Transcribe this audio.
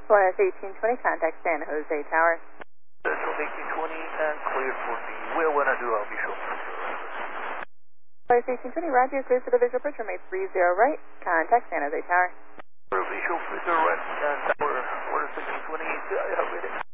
Polaris 1820, contact San Jose Tower. Central 1820 and cleared for the wheel. When I do, I'll be sure. Polaris 1820, roger, cleared for the visual approach, runway 30 right, contact San Jose Tower. Visual 30 right, and tower, Polaris 1820,